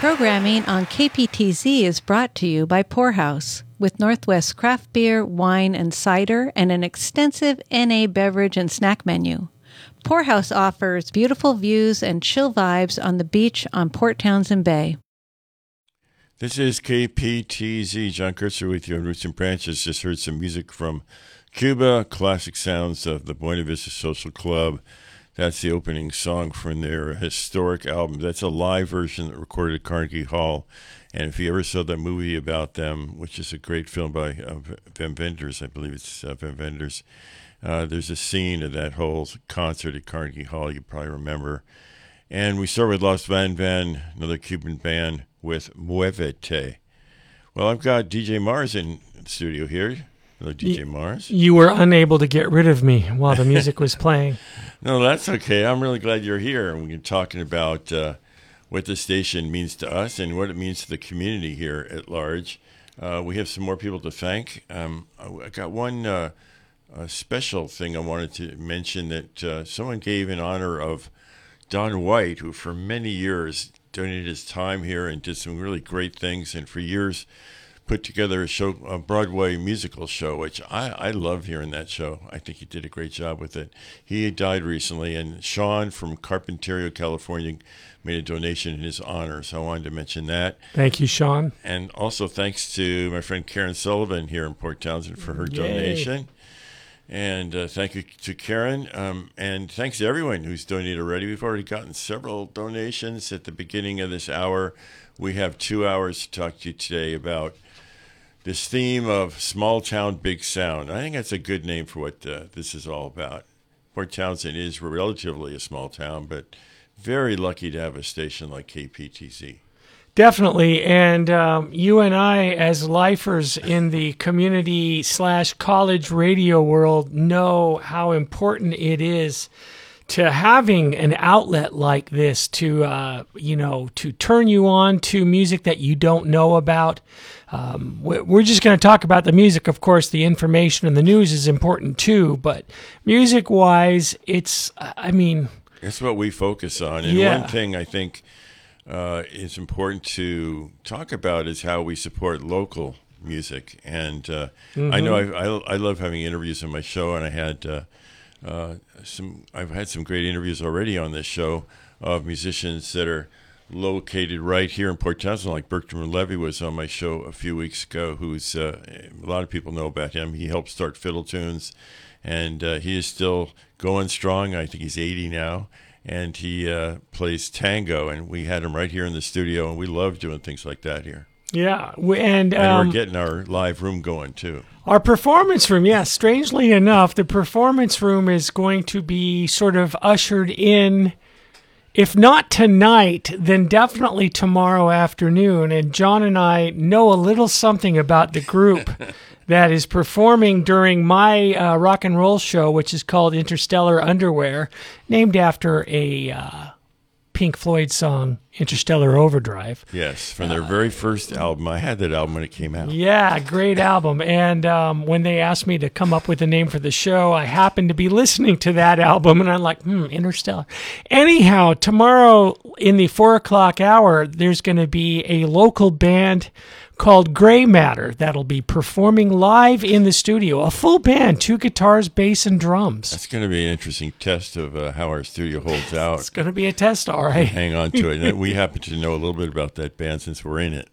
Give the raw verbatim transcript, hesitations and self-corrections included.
Programming on K P T Z is brought to you by Poorhouse, with Northwest craft beer, wine, and cider, and an extensive N A beverage and snack menu. Poorhouse offers beautiful views and chill vibes on the beach on Port Townsend Bay. This is K P T Z. John Kurtzer with you on Roots and Branches. Just heard some music from Cuba, classic sounds of the Buena Vista Social Club. That's the opening song from their historic album. That's a live version that recorded at Carnegie Hall. And if you ever saw that movie about them, which is a great film by uh, Wim Wenders, I believe it's uh, Wim Wenders, uh, there's a scene of that whole concert at Carnegie Hall you probably remember. And we start with Los Van Van, another Cuban band, with Muévete. Well, I've got D J Mars in the studio here. Hello, D J Mars. You were unable to get rid of me while the music was playing. No, that's okay. I'm really glad you're here. And we're talking about uh, what the station means to us and what it means to the community here at large. Uh, we have some more people to thank. Um, I got one uh, uh, special thing I wanted to mention that uh, someone gave in honor of Don White, who for many years donated his time here and did some really great things, and for years put together a show, a Broadway musical show, which I, I love hearing that show. I think he did a great job with it. He died recently, and Sean from Carpinteria, California, made a donation in his honor, so I wanted to mention that. Thank you, Sean. And also thanks to my friend Karen Sullivan here in Port Townsend for her Yay. donation. And uh, thank you to Karen, um, and thanks to everyone who's donated already. We've already gotten several donations at the beginning of this hour. We have two hours to talk to you today about this theme of small town, big sound. I think that's a good name for what uh, this is all about. Port Townsend is relatively a small town, but very lucky to have a station like K P T Z. Definitely, and um, you and I, as lifers in the community slash college radio world, know how important it is to having an outlet like this to, uh, you know, to turn you on to music that you don't know about. Um, we're just going to talk about the music. Of course, the information and the news is important too, but music-wise, it's, I mean... It's what we focus on, and yeah. one thing I think uh, is important to talk about is how we support local music. And uh, mm-hmm. I know I, I, I love having interviews on my show, and I had... Uh, Uh, some I've had some great interviews already on this show of musicians that are located right here in Port Townsend, like Bertram Levy was on my show a few weeks ago, who's uh, a lot of people know about him. He helped start Fiddle Tunes, and uh, he is still going strong. I think he's eighty now, and he uh, plays tango, and we had him right here in the studio, and we love doing things like that here. Yeah, and, um, and we're getting our live room going, too. Our performance room, yes, strangely enough, the performance room is going to be sort of ushered in, if not tonight, then definitely tomorrow afternoon. And John and I know a little something about the group that is performing during my uh, rock and roll show, which is called Interstellar Underwear, named after a... Uh, Pink Floyd song, Interstellar Overdrive. Yes, from their very first album. I had that album when it came out. Yeah, great album. And um, when they asked me to come up with a name for the show, I happened to be listening to that album, and I'm like, hmm, Interstellar. Anyhow, tomorrow in the four o'clock hour, there's going to be a local band called Gray Matter that'll be performing live in the studio. A full band, two guitars, bass, and drums. That's going to be an interesting test of uh, how our studio holds out. It's going to be a test, all right. Hang on to it. And we happen to know a little bit about that band since we're in it.